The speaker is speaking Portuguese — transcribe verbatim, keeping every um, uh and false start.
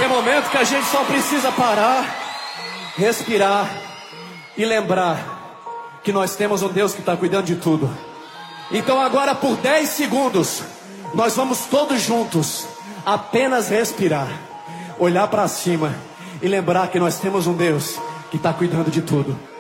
Tem momento que a gente só precisa parar, respirar e lembrar que nós temos um Deus que está cuidando de tudo. Então agora por dez segundos, nós vamos todos juntos apenas respirar, olhar para cima e lembrar que nós temos um Deus que está cuidando de tudo.